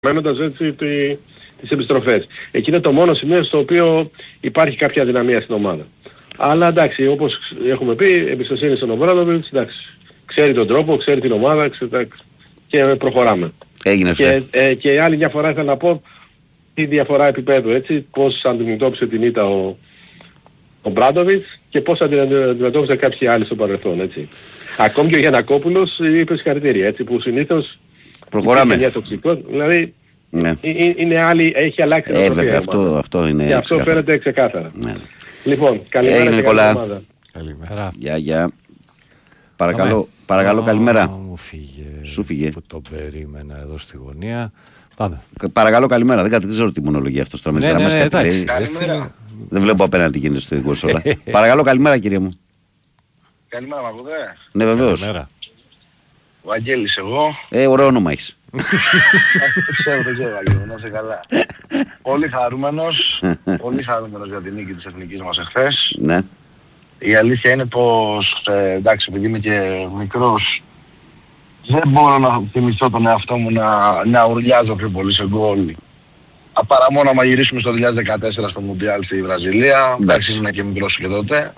μένοντας έτσι τις επιστροφές. Εκεί είναι το μόνο σημείο στο οποίο υπάρχει κάποια δυναμία στην ομάδα. Αλλά εντάξει, όπως έχουμε πει, εμπιστοσύνη στον Ομπράντοβιτς, εντάξει, ξέρει τον τρόπο, ξέρει την ομάδα και προχωράμε. Έγινε και άλλη διαφορά ήθελα να πω, τη διαφορά επίπεδου, έτσι, πώς αντιμετώπισε την ήττα ο Μπράντοβιτς και πώς αντιμετώπισε κάποιοι άλλοι στο παρελθόν, έτσι. Ακόμη και ο Γιαννακόπουλος είπε συγχαρητήρια, έτσι, που συνήθως προχωράμε. Δηλαδή ναι. Είναι άλλη, έχει αλλάξει η βέβαια, αυτό είναι. Και αυτό φαίνεται ξεκάθαρα. Ναι. Λοιπόν, καλημέρα Νικόλα. Καλημέρα. Γεια. Παρακαλώ, καλημέρα. Μου φύγε. Σου φύγε. Που το περίμενα εδώ στη γωνία. Πάμε. Παρακαλώ, καλημέρα. Δεν ξέρω τι μονολογία αυτό τώρα. Εντάξει. Δεν βλέπω απέναντι γίνεται στο δικό σου όλα. Παρακαλώ, καλημέρα, κύριε μου. Καλημέρα, μ' ακούτε? Ναι, βεβαίως. Ο Αγγέλης εγώ. Ωραίο όνομα έχεις. Το ξέρω, Αγγέλη, να είσαι καλά. Πολύ χαρούμενος για την νίκη της εθνικής μας εχθές. Ναι. Η αλήθεια είναι πως, εντάξει, επειδή είμαι και μικρός, δεν μπορώ να θυμηθώ τον εαυτό μου να ουρλιάζω πιο πολύ σε γκολ. Παρά μόνο να μαγειρίσουμε στο 2014 στο Μουντιάλ στη Βραζιλία. Εντάξει, ήμουν και μικρός και τότε.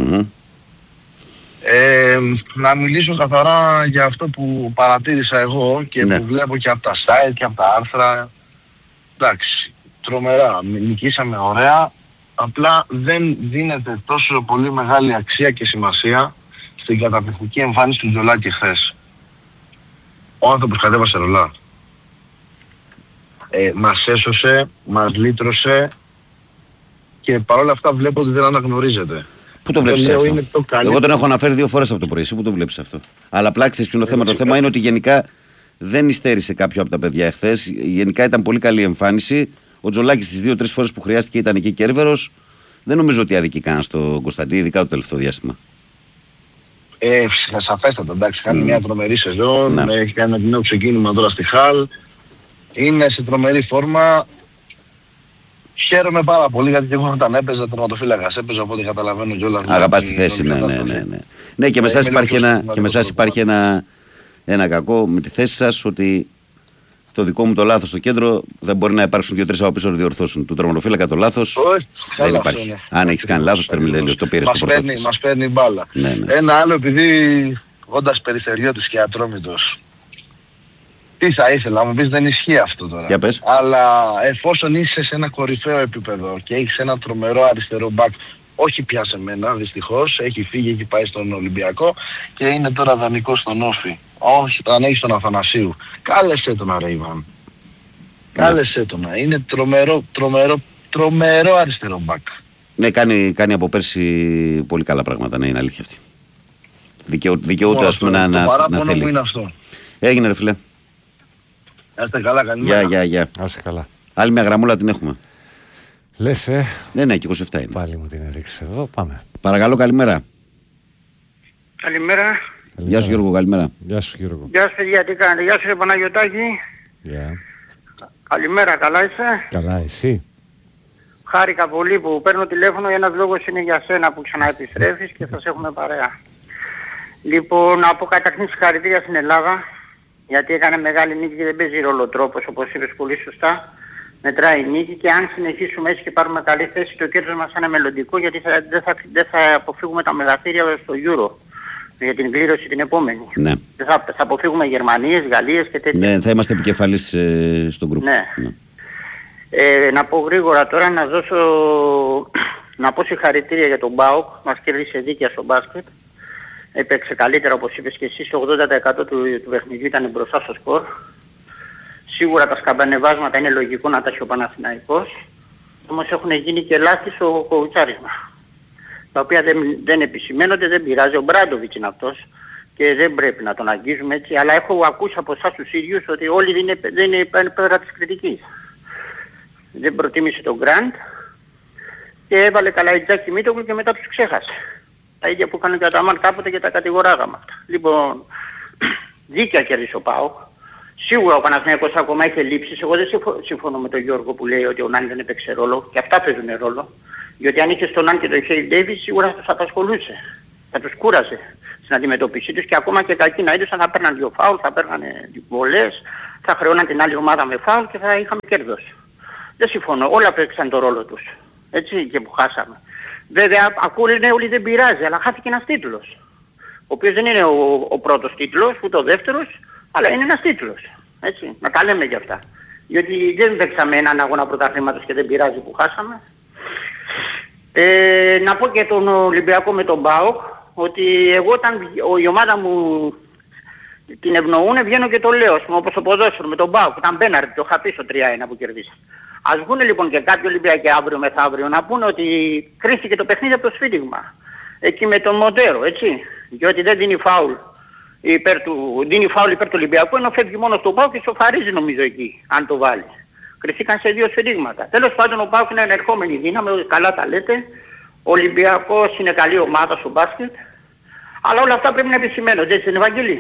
Να μιλήσω καθαρά για αυτό που παρατήρησα εγώ και που βλέπω και από τα site και από τα άρθρα. Εντάξει, τρομερά, νικήσαμε ωραία, απλά δεν δίνεται τόσο πολύ μεγάλη αξία και σημασία στην καταπληκτική εμφάνιση του Τζολάκη χθες. Ο άνθρωπος κατέβασε ρολά. Μας έσωσε, μας λύτρωσε και παρόλα αυτά βλέπω ότι δεν αναγνωρίζεται. Πού το βλέπεις αυτό? Εγώ τον έχω αναφέρει 2 φορές από το πρωί. Εσύ πού το βλέπεις αυτό? Αλλά πλάξεις ποιο είναι το θέμα. Το θέμα είναι ότι γενικά δεν υστέρησε κάποιο από τα παιδιά εχθές. Γενικά ήταν πολύ καλή εμφάνιση. Ο Τζολάκης τις 2-3 φορές που χρειάστηκε ήταν εκεί κέρβερος. Δεν νομίζω ότι αδικεί κανένα στον Κωνσταντή, ειδικά το τελευταίο διάστημα. Σαφέστατα, εντάξει. Κάνει μια τρομερή σεζόν. Έχει κάνει ένα νέο ξεκίνημα τώρα στη Χαλ. Είναι σε τρομερή φόρμα. Χαίρομαι πάρα πολύ γιατί και εγώ όταν έπαιζα τερματοφύλακας έπαιζα, οπότε καταλαβαίνω κιόλας. Αγαπάς τη θέση, ναι. Ναι, και με εσάς υπάρχει ένα κακό με τη θέση σας, ότι το δικό μου το λάθος στο κέντρο δεν μπορεί να υπάρξουν 2-3 από πίσω να διορθώσουν. Του τερματοφύλακα το λάθος δεν υπάρχει. Αν έχεις κάνει λάθος, τερμιλέλιος, το πήρες στο πρωτάθλημα. Μας παίρνει μπάλα. Ένα άλλο, επειδή όντας Περιστεριώτης και Ατρόμητος, τι θα ήθελα, να μου πεις δεν ισχύει αυτό τώρα. Για πες. Αλλά εφόσον είσαι σε ένα κορυφαίο επίπεδο και έχεις ένα τρομερό αριστερό μπακ, όχι πια σε μένα δυστυχώς, έχει φύγει, έχει πάει στον Ολυμπιακό και είναι τώρα δανεικός στον Όφη. Όχι, αν έχεις τον Αθανασίου. Κάλεσέ τον Αρέιβαν. Κάλεσέ τον. Είναι τρομερό αριστερό μπακ. Ναι, κάνει από πέρσι πολύ καλά πράγματα, ναι, είναι αλήθεια αυτή. Δικαιούται ας πούμε να θέλει. Είναι αυτό. Έγινε ρε φίλε. Να είστε καλά, καλημέρα. Γεια. Να είστε καλά. Άλλη μια γραμμούλα την έχουμε. Λες, Ναι, και 27 είναι. Πάλι μου την έριξες εδώ, πάμε. Παρακαλώ, καλημέρα. Καλημέρα. Γεια σου Γιώργο, καλημέρα. Γεια σου Γιώργο. Γεια σου παιδιά, τι κάνετε? Γεια σου ρε Παναγιωτάκη. Καλημέρα, καλά είσαι? Καλά, εσύ? Χάρηκα πολύ που παίρνω τηλέφωνο, ένας λόγος είναι για σένα που ξαναεπιστρέφεις και θα σε έχουμε παρέα. Λοιπόν, να πω καταρχήν συγχαρητήρια στην Ελλάδα, γιατί έκανε μεγάλη νίκη και δεν παίζει ρόλο τρόπος, όπως είπες πολύ σωστά. Μετράει η νίκη και αν συνεχίσουμε έτσι και πάρουμε καλή θέση, το κέρδος μας θα είναι μελλοντικό, γιατί δεν θα αποφύγουμε τα μεγαθύρια στο Euro για την κλήρωση την επόμενη. Ναι. Θα αποφύγουμε Γερμανίες, Γαλλίες και τέτοια. Ναι, θα είμαστε επικεφαλής στον γκρουπ. Ναι. Να πω γρήγορα τώρα, να πω συγχαρητήρια για τον ΠΑΟΚ, μας κέρδισε δίκαια στο μπάσκετ. Έπαιξε καλύτερα όπως είπες και εσύ, στο 80% του παιχνιδιού ήταν μπροστά στο σκορ. Σίγουρα τα σκαμπανεβάσματα είναι λογικό να τα έχει ο Παναθηναϊκός, όμως έχουν γίνει και λάθη στο κοουτσάρισμα, τα οποία δεν επισημαίνονται, δεν πειράζει. Ο Μπράντοβιτς είναι αυτός και δεν πρέπει να τον αγγίζουμε έτσι, αλλά έχω ακούσει από εσάς τους ίδιους ότι όλοι δεν είναι πέρα της κριτικής. Δεν προτίμησε τον Γκραντ και έβαλε Καλαϊτζάκη Μίτογλου και μετά τους ξέχασε. Τα ίδια που έκανε και ο Αταμάν κάποτε και τα κατηγοράγαμε αυτά. Λοιπόν, δίκαια κέρδισε ο ΠΑΟΚ. Σίγουρα ο Παναθηναϊκός ακόμα έχει λήψεις. Εγώ δεν συμφωνώ με τον Γιώργο που λέει ότι ο Νάν δεν έπαιξε ρόλο. Και αυτά παίζουν ρόλο. Γιατί αν είχε τον Νάν και τον Χέι Ντέιβις σίγουρα θα τους απασχολούσε. Θα τους κούρασε στην αντιμετώπιση τους και ακόμα και κακοί να είδουσαν θα παίρναν 2 φάουλ, θα παίρναν βολές, θα χρεώναν την άλλη ομάδα με φάουλ και θα είχαμε κέρδος. Δεν συμφωνώ. Όλα παίξαν το ρόλο τους. Έτσι και που χάσαμε. Βέβαια, ακούνε όλοι δεν πειράζει, αλλά χάθηκε ένας τίτλος. Ο οποίος δεν είναι ο πρώτος τίτλος, ούτε ο δεύτερος, αλλά είναι ένας τίτλος. Έτσι, να τα λέμε γι' αυτά. Διότι δεν παίξαμε έναν αγώνα πρωταθλήματος και δεν πειράζει που χάσαμε. Να πω και τον Ολυμπιακό με τον ΠΑΟΚ, ότι εγώ όταν η ομάδα μου την ευνοούν, βγαίνω και το λέω, όπως το ποδόσφαιρο με τον ΠΑΟΚ, ήταν πέναρτη, το είχα πει στο 3-1 που κερδίσα. Ας βγουν λοιπόν και κάποιοι Ολυμπιακοί αύριο μεθαύριο να πούνε ότι κρίστηκε το παιχνίδι από το σφύριγμα. Εκεί με τον Μοντέρο, έτσι. Διότι δεν δίνει φάουλ υπέρ του Ολυμπιακού, ενώ φεύγει μόνο στο ΠΑΟΚ και σοφαρίζει νομίζω εκεί, αν το βάλει. Κρυφτήκαν σε 2 σφυρίγματα. Τέλος πάντων ο ΠΑΟΚ είναι ενερχόμενη δύναμη, καλά τα λέτε. Ο Ολυμπιακός είναι καλή ομάδα στο μπάσκετ. Αλλά όλα αυτά πρέπει να επισημαίνονται, έτσι δεν είναι, Βαγγέλη?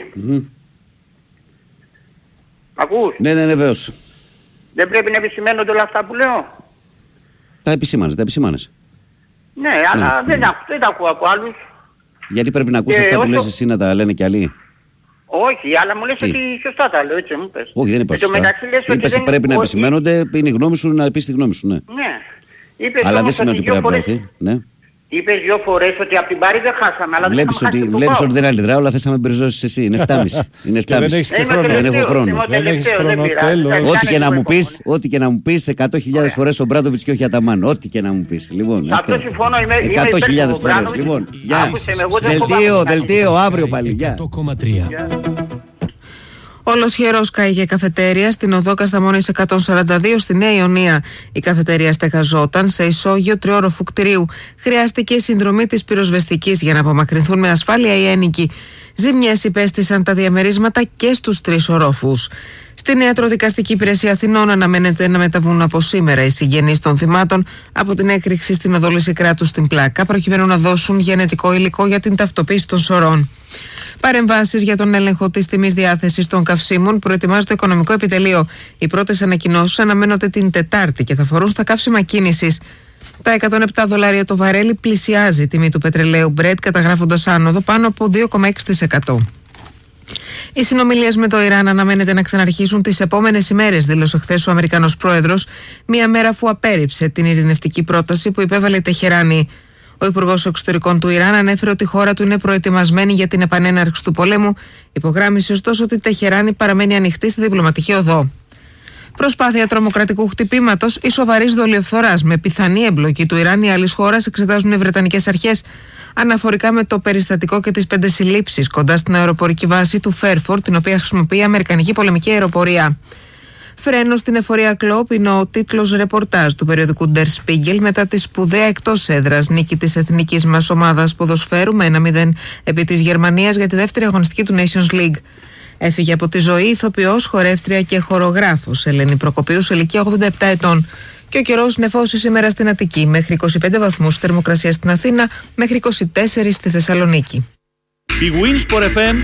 Ακούς? Ναι, βέβαιως. Δεν πρέπει να επισημαίνονται όλα αυτά που λέω? Τα επισημάνες. Ναι, αλλά δεν τα ακούω από άλλους. Γιατί πρέπει να ακούσεις αυτά που λες εσύ να τα λένε κι άλλοι? Όχι, αλλά μου λες ότι σωστά τα λέω, έτσι μου πες. Όχι, δεν είπα σωστά. Είπες πρέπει να επισημαίνονται, είναι η γνώμη σου, να πεις τη γνώμη σου, ναι. Αλλά δεν σημαίνει ότι πρέπει να πληρωθεί. Ναι. Είπες 2 φορές ότι από την Πάρη δεν χάσαμε, αλλά βλέπεις ότι δεν αλληλετράω, αλλά θες να με μπριζώσεις εσύ. Είναι 7,5. Είναι 7,5. Δεν έχω χρόνο. Δεν έχεις χρόνο, τέλος. Ό,τι και να μου πεις 100.000 φορές ο Μπράντοβιτς και όχι Αταμάν. Ό,τι και να μου πεις. Λοιπόν, αυτό. 100.000 φορές. Λοιπόν, γεια. Δελτίο, αύριο πάλι. Γεια. Ολοσχερός κάηκε καφετέρια στην οδό Κασταμόνης 142 στη Νέα Ιωνία. Η καφετέρια στεγαζόταν σε ισόγειο 3όροφου κτηρίου. Χρειάστηκε συνδρομή της πυροσβεστικής για να απομακρυνθούν με ασφάλεια οι ένοικοι. Ζημιές υπέστησαν τα διαμερίσματα και στους 3 ορόφους. Στην Ιατροδικαστική Υπηρεσία Αθηνών αναμένεται να μεταβούν από σήμερα οι συγγενείς των θυμάτων από την έκρηξη στην οδό Λυσικράτου στην Πλάκα, προκειμένου να δώσουν γενετικό υλικό για την ταυτοποίηση των σωρών. Παρεμβάσεις για τον έλεγχο της τιμής διάθεσης των καυσίμων προετοιμάζει το Οικονομικό Επιτελείο. Οι πρώτες ανακοινώσεις αναμένονται την Τετάρτη και θα αφορούν στα καύσιμα κίνησης. Τα $107 το βαρέλι πλησιάζει η τιμή του πετρελαίου Brent, καταγράφοντας άνοδο πάνω από 2,6%. Οι συνομιλίες με το Ιράν αναμένεται να ξαναρχίσουν τις επόμενες ημέρες, δήλωσε χθες ο Αμερικανός πρόεδρος, μία μέρα αφού απέρριψε την ειρηνευτική πρόταση που υπέβαλε η Τεχεράνη. Ο Υπουργός Εξωτερικών του Ιράν ανέφερε ότι η χώρα του είναι προετοιμασμένη για την επανέναρξη του πολέμου, υπογράμμισε ωστόσο ότι η Τεχεράνη παραμένει ανοιχτή στη διπλωματική οδό. Προσπάθεια τρομοκρατικού χτυπήματος ή σοβαρής δολιοφθοράς με πιθανή εμπλοκή του Ιράν ή άλλης χώρας εξετάζουν οι Βρετανικές αρχές αναφορικά με το περιστατικό και τις 5 συλλήψεις κοντά στην αεροπορική βάση του Φέρφορντ, την οποία χρησιμοποιεί η Αμερικανική πολεμική αεροπορία. Φρένο στην εφορία Κλόπ είναι ο τίτλος ρεπορτάζ του περιοδικού Der Spiegel μετά τη σπουδαία εκτός έδρας νίκη της εθνικής μας ομάδας ποδοσφαίρου με 1-0 επί της Γερμανίας για τη δεύτερη αγωνιστική του Nations League. Έφυγε από τη ζωή ηθοποιός, χορεύτρια και χορογράφος Ελένη Προκοπίου σε ηλικία 87 ετών. Και ο καιρός νεφώσει σήμερα στην Αττική, μέχρι 25 βαθμούς θερμοκρασία στην Αθήνα, μέχρι 24 στη Θεσσαλονίκη. Η Winsport FM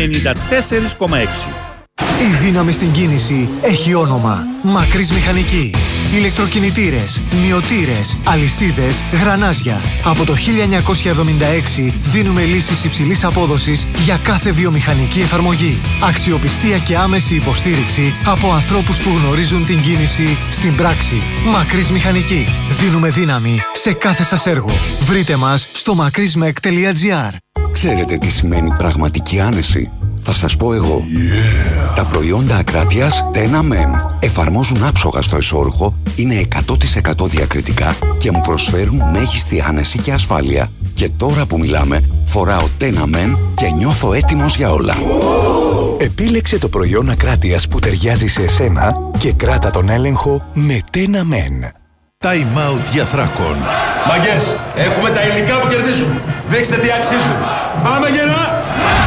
94,6. Η δύναμη στην κίνηση έχει όνομα. Μακρύς Μηχανική. Ηλεκτροκινητήρες, μυωτήρες, αλυσίδες, γρανάζια. Από το 1976 δίνουμε λύσεις υψηλής απόδοσης για κάθε βιομηχανική εφαρμογή. Αξιοπιστία και άμεση υποστήριξη από ανθρώπους που γνωρίζουν την κίνηση στην πράξη. Μακρύς Μηχανική. Δίνουμε δύναμη σε κάθε σας έργο. Βρείτε μας στο makrismek.gr. Ξέρετε τι σημαίνει πραγματική άνεση? Θα σας πω εγώ. Τα προϊόντα ακράτειας Tena Men εφαρμόζουν άψογα στο εσώρουχο, είναι 100% διακριτικά και μου προσφέρουν μέγιστη άνεση και ασφάλεια. Και τώρα που μιλάμε, φοράω Tena Men και νιώθω έτοιμος για όλα. Επίλεξε το προϊόν ακράτειας που ταιριάζει σε εσένα και κράτα τον έλεγχο με Tena Men. Time out για Θράκον. Μαγκές, έχουμε τα υλικά που κερδίζουν. Δείξτε τι αξίζουν. Πάμε γερά!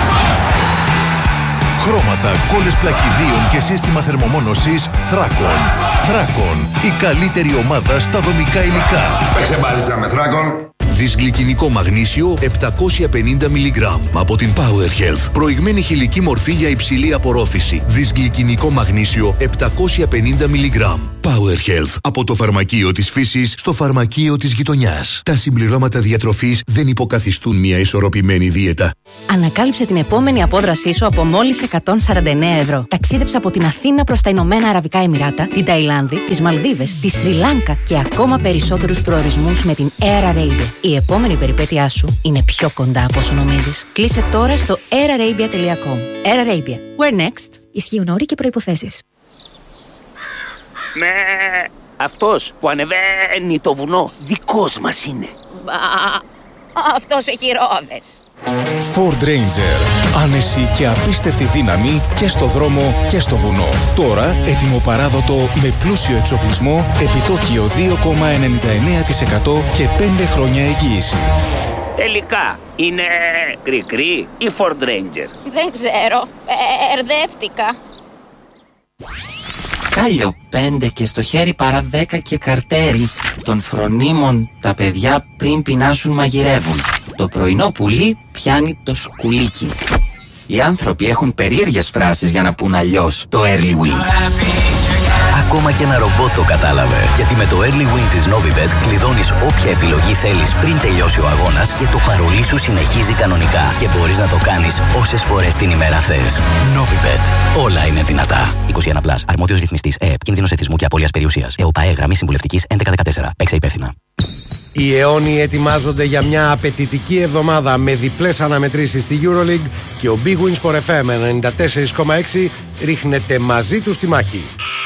Χρώματα, κόλλες πλακιδίων και σύστημα θερμομόνωσης Θράκον. Θράκον, η καλύτερη ομάδα στα δομικά υλικά. Παίξε μπάλιτσα με Θράκον. Δυσγλυκινικό μαγνήσιο 750 mg από την Power Health. Προηγμένη χηλική μορφή για υψηλή απορρόφηση. Δυσγλυκινικό μαγνήσιο 750 mg. Power Health. Από το φαρμακείο της φύσης στο φαρμακείο της γειτονιάς. Τα συμπληρώματα διατροφής δεν υποκαθιστούν μια ισορροπημένη δίαιτα. Ανακάλυψε την επόμενη απόδρασή σου από μόλις 149 ευρώ. Ταξίδεψε από την Αθήνα προς τα Ηνωμένα Αραβικά Εμιράτα, την Ταϊλάνδη, τις Μαλδίβες, τη Σρι Λάνκα και ακόμα περισσότερους προορισμούς με την Air Arabia. Η επόμενη περιπέτειά σου είναι πιο κοντά από όσο νομίζεις. Κλείσε τώρα στο airarabia.com. Air Arabia. Where next? Ισχύουν όροι και προϋποθέσεις. Με αυτός που ανεβαίνει το βουνό δικός μας είναι. Μπα, αυτός έχει ρόδες. Ford Ranger. Άνεση και απίστευτη δύναμη και στο δρόμο και στο βουνό. Τώρα έτοιμο παράδοτο με πλούσιο εξοπλισμό, επιτόκιο 2,99% και 5 χρόνια εγγύηση. Τελικά είναι κρικρί ή Ford Ranger? Δεν ξέρω, ερδεύτηκα. Κάλιο 5 και στο χέρι παρά 10 και καρτέρι. Των φρονίμων τα παιδιά πριν πεινάσουν μαγειρεύουν. Το πρωινό πουλί πιάνει το σκουλίκι. Οι άνθρωποι έχουν περίεργες φράσεις για να πουν αλλιώς το early win. Ακόμα και ένα ρομπότ το κατάλαβε. Γιατί με το early win της Novibet κλειδώνεις όποια επιλογή θέλεις πριν τελειώσει ο αγώνας και το παρολί σου συνεχίζει κανονικά. Και μπορείς να το κάνεις όσες φορές την ημέρα θες. Novibet. Όλα είναι δυνατά. 21+. Αρμόδιος ρυθμιστής ΕΕΠ. Κίνδυνος εθισμού και απώλειας περιουσίας. ΕΟΠΑΕ. Γραμμή συμβουλευτικής 1114. Παίξε υπεύθυνα. Οι αιώνιοι ετοιμάζονται για μια απαιτητική εβδομάδα με διπλές αναμετρήσεις στη EuroLeague και ο Big Win Sport FM 94,6 ρίχνεται μαζί του στη μάχη.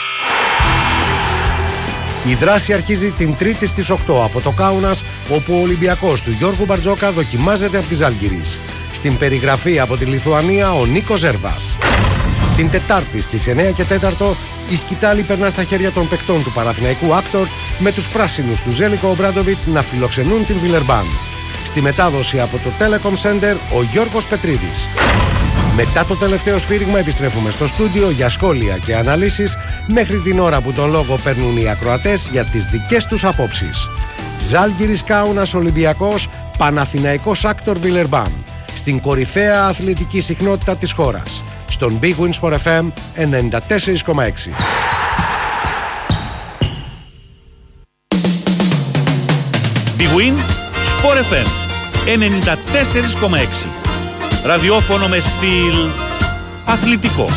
Η δράση αρχίζει την Τρίτη στις 8 από το Κάουνας, όπου ο Ολυμπιακός του Γιώργου Μπαρτζόκα δοκιμάζεται από τη Ζάλγκιρις. Στην περιγραφή από τη Λιθουανία ο Νίκος Ζέρβας. Την Τετάρτη στις 9 και 4 η σκητάλη περνά στα χέρια των παικτών του Παναθηναϊκού Άκτορ με τους πράσινους του Ζέλικο Ομπράντοβιτς να φιλοξενούν την Βιλερμπάν. Στη μετάδοση από το Telecom Center ο Γιώργος Πετρίδης. Μετά το τελευταίο σφύριγμα επιστρέφουμε στο στούντιο για σχόλια και αναλύσεις μέχρι την ώρα που τον λόγο παίρνουν οι ακροατές για τις δικές τους απόψεις. Ζάλγκιρις Κάουνας Ολυμπιακός, Παναθηναϊκός Άκτορ Βιλερμπάν. Στην κορυφαία αθλητική συχνότητα της χώρας. Στον Big Win Sport FM 94,6. Big Win Sport FM 94,6. Ραδιόφωνο με στυλ αθλητικό.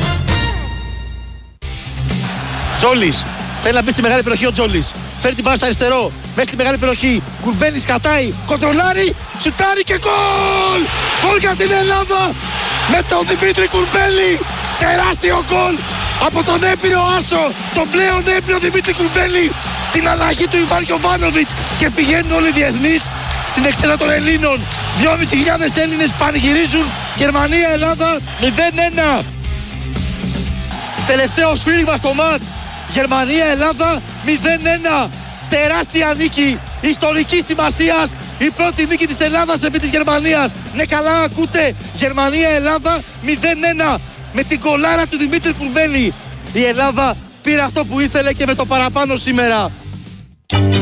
Τζόλης, θέλει να μπει στη μεγάλη περιοχή ο Τζόλης. Φέρει την μπάλα στο αριστερό, μέσα στη μεγάλη περιοχή. Κουρμπέλης κατάει, κοντρολάρει, σουτάρει και γκολ! Γκολ για την Ελλάδα! Με τον Δημήτρη Κουρμπέλη! Τεράστιο γκολ! Από τον έπειρο Άσο, τον πλέον έπειρο Δημήτρη Κουρμπέλη! Την αλλαγή του Ιβάν Γιοβάνοβιτς και πηγαίνουν όλοι οι διεθνείς στην εξέδρα των Ελλήνων. 2.500 Έλληνες πανηγυρίζουν. Γερμανία-Ελλάδα 0-1. Τελευταίο σφύριγμα στο μάτς. Γερμανία-Ελλάδα 0-1. Τεράστια νίκη ιστορικής σημασίας. Η πρώτη νίκη της Ελλάδας επί της Γερμανίας. Ναι, καλά ακούτε. Γερμανία-Ελλάδα 0-1. Με την κολάρα του Δημήτρη Κουρμπέλη. Η Ελλάδα πήρε αυτό που ήθελε και με το παραπάνω σήμερα.